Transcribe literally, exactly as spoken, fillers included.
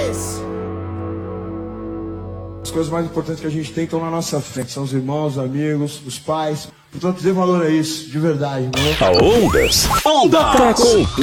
Yes! As coisas mais importantes que a gente tem estão na nossa frente. São os irmãos, os amigos, os pais. Portanto, dê valor a isso, de verdade, não é? A Ondas. Ondas!